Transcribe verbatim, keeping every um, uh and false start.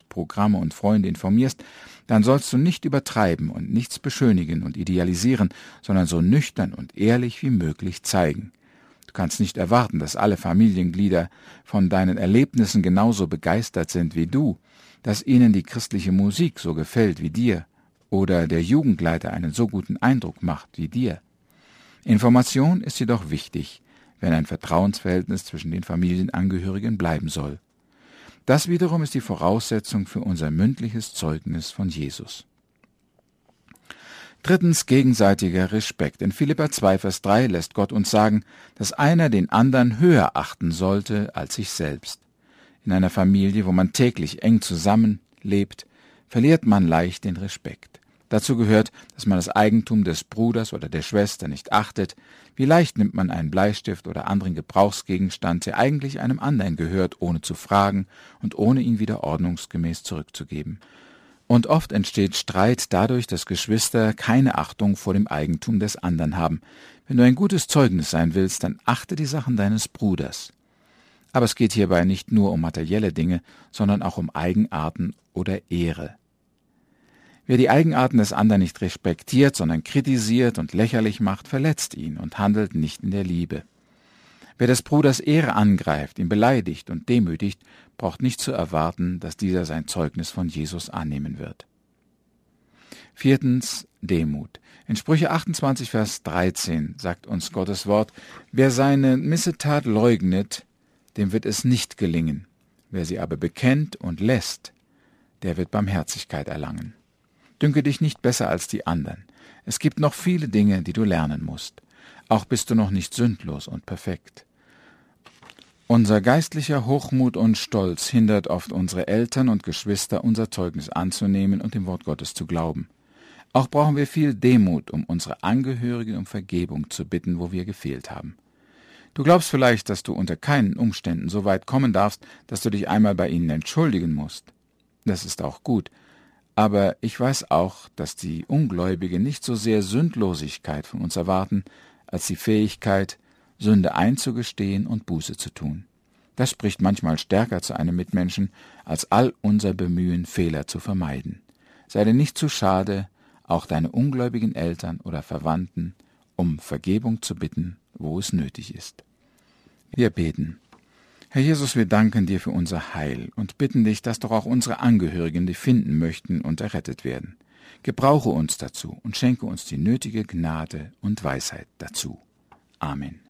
Programme und Freunde informierst, dann sollst du nicht übertreiben und nichts beschönigen und idealisieren, sondern so nüchtern und ehrlich wie möglich zeigen. Du kannst nicht erwarten, dass alle Familienglieder von deinen Erlebnissen genauso begeistert sind wie du, dass ihnen die christliche Musik so gefällt wie dir oder der Jugendleiter einen so guten Eindruck macht wie dir. Information ist jedoch wichtig, wenn ein Vertrauensverhältnis zwischen den Familienangehörigen bleiben soll. Das wiederum ist die Voraussetzung für unser mündliches Zeugnis von Jesus. Drittens, gegenseitiger Respekt. In Philipper zwei, Vers drei lässt Gott uns sagen, dass einer den anderen höher achten sollte als sich selbst. In einer Familie, wo man täglich eng zusammenlebt, verliert man leicht den Respekt. Dazu gehört, dass man das Eigentum des Bruders oder der Schwester nicht achtet. Wie leicht nimmt man einen Bleistift oder anderen Gebrauchsgegenstand, der eigentlich einem anderen gehört, ohne zu fragen und ohne ihn wieder ordnungsgemäß zurückzugeben. Und oft entsteht Streit dadurch, dass Geschwister keine Achtung vor dem Eigentum des anderen haben. Wenn du ein gutes Zeugnis sein willst, dann achte die Sachen deines Bruders. Aber es geht hierbei nicht nur um materielle Dinge, sondern auch um Eigenarten oder Ehre. Wer die Eigenarten des anderen nicht respektiert, sondern kritisiert und lächerlich macht, verletzt ihn und handelt nicht in der Liebe. Wer des Bruders Ehre angreift, ihn beleidigt und demütigt, braucht nicht zu erwarten, dass dieser sein Zeugnis von Jesus annehmen wird. Viertens, Demut. In Sprüche achtundzwanzig, Vers dreizehn sagt uns Gottes Wort, wer seine Missetat leugnet, dem wird es nicht gelingen. Wer sie aber bekennt und lässt, der wird Barmherzigkeit erlangen. Dünke dich nicht besser als die anderen. Es gibt noch viele Dinge, die du lernen musst. Auch bist du noch nicht sündlos und perfekt. Unser geistlicher Hochmut und Stolz hindert oft unsere Eltern und Geschwister, unser Zeugnis anzunehmen und dem Wort Gottes zu glauben. Auch brauchen wir viel Demut, um unsere Angehörigen um Vergebung zu bitten, wo wir gefehlt haben. Du glaubst vielleicht, dass du unter keinen Umständen so weit kommen darfst, dass du dich einmal bei ihnen entschuldigen musst. Das ist auch gut. Aber ich weiß auch, dass die Ungläubigen nicht so sehr Sündlosigkeit von uns erwarten, als die Fähigkeit, Sünde einzugestehen und Buße zu tun. Das spricht manchmal stärker zu einem Mitmenschen, als all unser Bemühen, Fehler zu vermeiden. Sei dir nicht zu schade, auch deine ungläubigen Eltern oder Verwandten um Vergebung zu bitten, wo es nötig ist. Wir beten. Herr Jesus, wir danken dir für unser Heil und bitten dich, dass doch auch unsere Angehörigen dich finden möchten und errettet werden. Gebrauche uns dazu und schenke uns die nötige Gnade und Weisheit dazu. Amen.